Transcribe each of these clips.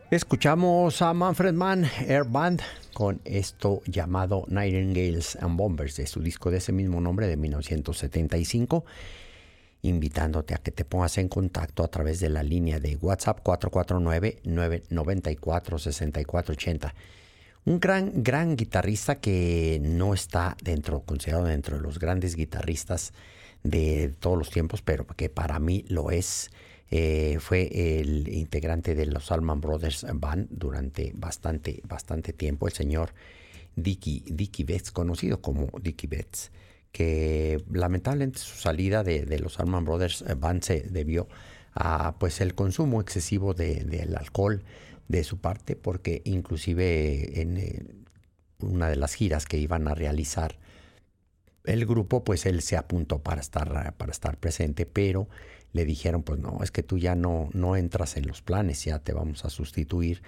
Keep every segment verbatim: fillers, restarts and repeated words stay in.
Escuchamos a Manfred Mann, Air Band, con esto llamado Nightingales and Bombers, de su disco de ese mismo nombre de mil novecientos setenta y cinco, invitándote a que te pongas en contacto a través de la línea de WhatsApp cuatro cuatro nueve, nueve nueve cuatro, seis cuatro ocho cero. Un gran, gran guitarrista que no está dentro, considerado dentro de los grandes guitarristas de todos los tiempos, pero que para mí lo es. Eh, fue el integrante de los Allman Brothers Band durante bastante, bastante tiempo, el señor Dickie, Dickie Betts, conocido como Dickie Betts, que lamentablemente su salida de, de los Allman Brothers Band se debió a pues el consumo excesivo de, del alcohol de su parte, porque inclusive en eh, una de las giras que iban a realizar el grupo, pues él se apuntó para estar, para estar presente, pero le dijeron, pues no, es que tú ya no, no entras en los planes, ya te vamos a sustituir,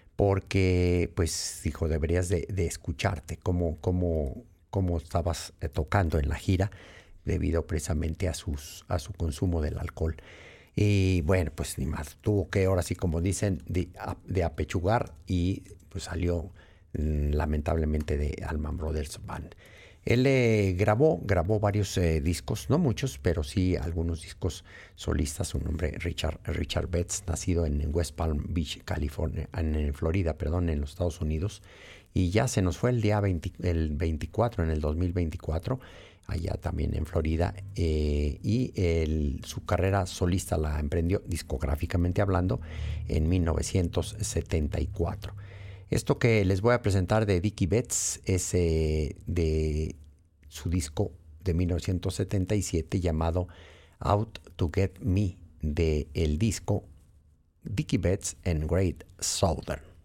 porque, pues, dijo, deberías de, de escucharte cómo, cómo, cómo estabas tocando en la gira, debido precisamente a, sus, a su consumo del alcohol. Y bueno, pues ni más, tuvo que, ahora sí, como dicen, de, de apechugar, y pues salió mmm, lamentablemente de Allman Brothers Band. Él eh, grabó, grabó varios eh, discos, no muchos, pero sí algunos discos solistas. Su nombre Richard, Richard Betts, nacido en West Palm Beach, California, en Florida, perdón, en los Estados Unidos. Y ya se nos fue el día veinte, el veinticuatro, en el dos mil veinticuatro, allá también en Florida. Eh, y el, su carrera solista la emprendió, discográficamente hablando, en mil novecientos setenta y cuatro. Esto que les voy a presentar de Dickie Betts es eh, de su disco de mil novecientos setenta y siete llamado Out to Get Me, de el disco Dickie Betts and Great Southern.